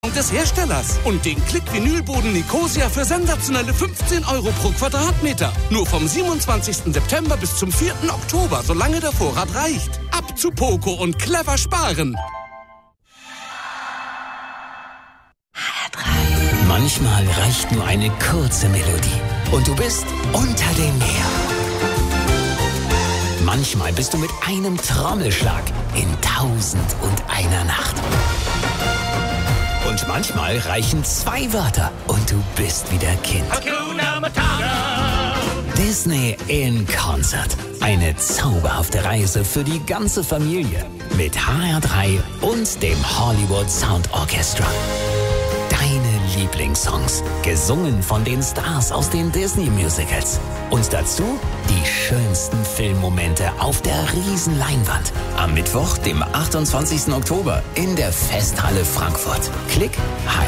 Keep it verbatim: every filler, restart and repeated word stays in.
und des Herstellers. Und den Klick-Vinylboden Nicosia für sensationelle fünfzehn Euro pro Quadratmeter. Nur vom siebenundzwanzigsten September bis zum vierten Oktober, solange der Vorrat reicht. Ab zu Poco und clever sparen. Manchmal reicht nur eine kurze Melodie und du bist unter dem Meer. Manchmal bist du mit einem Trommelschlag in tausend und einer Nacht. Und manchmal reichen zwei Wörter und du bist wieder Kind. Hakuna Matata. Disney in Concert. Eine zauberhafte Reise für die ganze Familie mit H R drei und dem Hollywood Sound Orchestra. Deine Lieblingssongs, gesungen von den Stars aus den Disney-Musicals. Und dazu die schönsten Filmmomente auf der Riesenleinwand. Am Mittwoch, dem achtundzwanzigsten Oktober in der Festhalle Frankfurt. Klick H